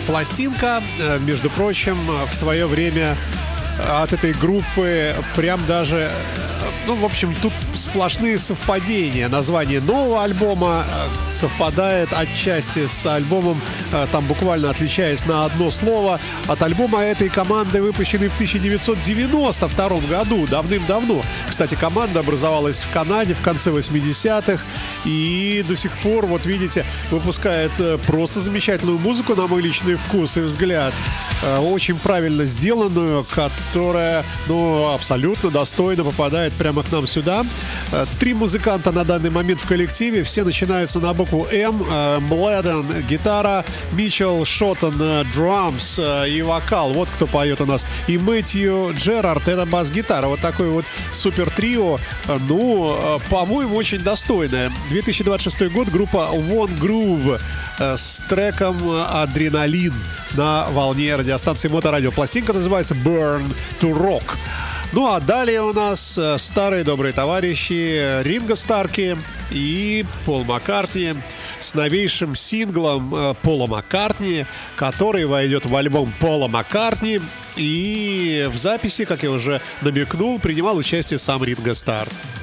пластинка, между прочим, в свое время от этой группы прям даже... Ну, в общем, тут сплошные совпадения. Название нового альбома совпадает отчасти с альбомом, там буквально отличаясь на одно слово, от альбома этой команды, выпущенный в 1992 году, давным-давно. Кстати, команда образовалась в Канаде в конце 80-х и до сих пор, вот видите, выпускает просто замечательную музыку, на мой личный вкус и взгляд. Очень правильно сделанную, которая, ну, абсолютно достойно попадает прямо к нам сюда. 3 музыканта на данный момент в коллективе. Все начинаются на букву М. Млэден — гитара, Митчелл Шоттон — драмс и вокал. Вот кто поет у нас. И Мэтью Джерард — это бас-гитара. Вот такой вот супер-трио. Ну, по-моему, очень достойное. 2026 год. Группа One Groove с треком «Адреналин» на волне радиостанции Моторадио. Пластинка называется «Burn to Rock». Ну а далее у нас старые добрые товарищи Ринго Старки и Пол Маккартни с новейшим синглом Пола Маккартни, который войдет в альбом Пола Маккартни. И в записи, как я уже намекнул, принимал участие сам Ринго Стар.